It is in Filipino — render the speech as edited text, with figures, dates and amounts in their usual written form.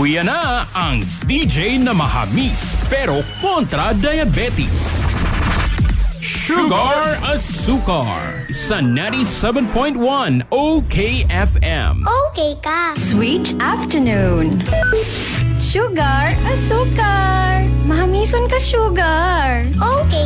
Luya na ang DJ na mahamis pero kontra diabetes. Sugar Azúcar sa 97.1 OKFM. Okay ka. Sweet afternoon. Sugar Azúcar. Mahamison ka, sugar. Okay